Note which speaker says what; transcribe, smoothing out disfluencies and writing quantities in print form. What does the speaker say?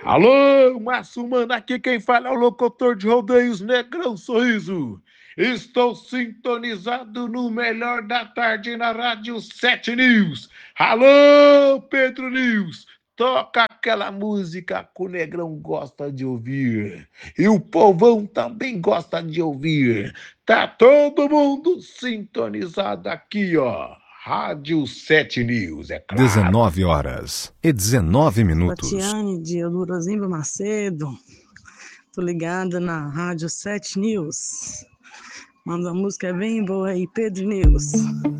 Speaker 1: Alô, Massumana, aqui quem fala é o locutor de rodeios Negrão Sorriso. Estou sintonizado no melhor da tarde na Rádio 7 News. Alô, Pedro News, toca aquela música que o Negrão gosta de ouvir. E o povão também gosta de ouvir. Tá todo mundo sintonizado aqui, ó. Rádio 7 News, é claro.
Speaker 2: 19h19.
Speaker 3: De Eudorosimba Macedo, tô ligada na Rádio 7 News. Manda uma música bem boa aí, Pedro News.